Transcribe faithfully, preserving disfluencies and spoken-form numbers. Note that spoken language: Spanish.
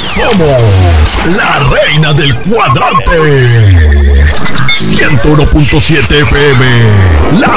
Somos la reina del cuadrante. ciento uno punto siete F M, La